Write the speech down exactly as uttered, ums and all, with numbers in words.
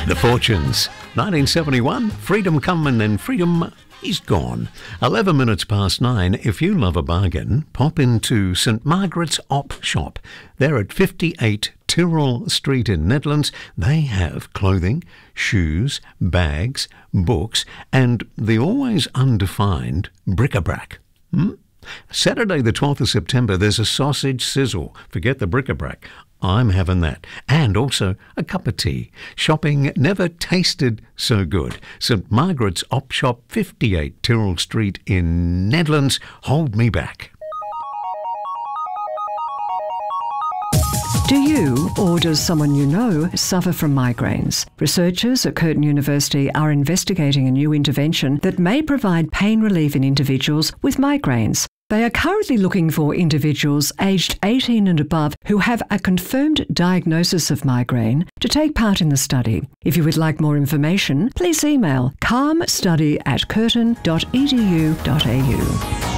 The Fortunes. nineteen seventy-one, freedom come and then freedom is gone. eleven minutes past nine. If you love a bargain, pop into St Margaret's Op Shop. They're at fifty-eight Tyrrell Street in Nedlands. They have clothing, shoes, bags, books, and the always undefined bric-a-brac. Hmm? Saturday the twelfth of September, there's a sausage sizzle. Forget the bric-a-brac. I'm having that. And also a cup of tea. Shopping never tasted so good. St Margaret's Op Shop, fifty-eight Tyrrell Street in Nedlands. Hold me back. Do you, or does someone you know, suffer from migraines? Researchers at Curtin University are investigating a new intervention that may provide pain relief in individuals with migraines. They are currently looking for individuals aged eighteen and above who have a confirmed diagnosis of migraine to take part in the study. If you would like more information, please email calmstudy at curtin dot e d u dot a u.